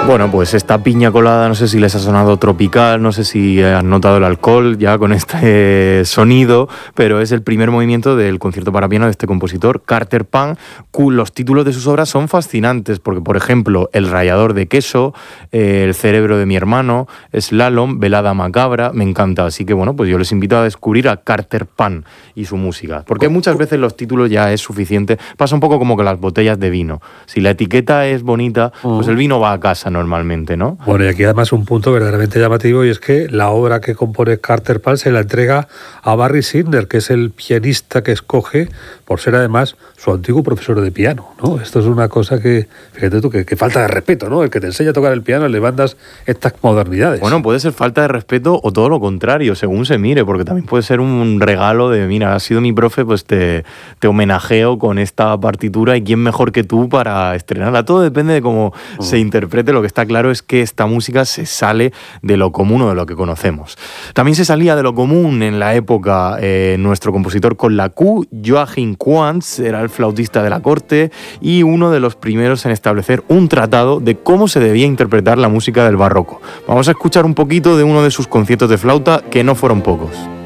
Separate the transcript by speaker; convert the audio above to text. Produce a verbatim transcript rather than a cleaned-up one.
Speaker 1: Bueno, pues esta piña colada, no sé si les ha sonado tropical, no sé si has notado el alcohol ya con este sonido, pero es el primer movimiento del concierto para piano de este compositor, Carter Pan. Los títulos de sus obras son fascinantes, porque, por ejemplo, El rallador de queso, eh, El cerebro de mi hermano, Slalom, Velada macabra, me encanta. Así que, bueno, pues yo les invito a descubrir a Carter Pan y su música, porque muchas veces los títulos ya es suficiente. Pasa un poco como con las botellas de vino. Si la etiqueta es bonita, pues el vino va a casa normalmente, ¿no?
Speaker 2: Bueno, y aquí además un punto verdaderamente llamativo, y es que la obra que compone Carter Pan se la entrega a Barry Sinder, que es el pianista que escoge, por ser además su antiguo profesor de piano, ¿no? Esto es una cosa que, fíjate tú, que, que falta de respeto, ¿no? El que te enseña a tocar el piano le mandas estas modernidades.
Speaker 1: Bueno, puede ser falta de respeto o todo lo contrario, según se mire, porque también puede ser un regalo de, mira, has sido mi profe, pues te, te homenajeo con esta partitura y quién mejor que tú para estrenarla. Todo depende de cómo mm. se interprete. Lo que está claro es que esta música se sale de lo común o de lo que conocemos. También se salía de lo común en la época eh, nuestro compositor con la Q, Joachim Quantz, era el flautista de la corte y uno de los primeros en establecer un tratado de cómo se debía interpretar la música del barroco. Vamos a escuchar un poquito de uno de sus conciertos de flauta, que no fueron pocos.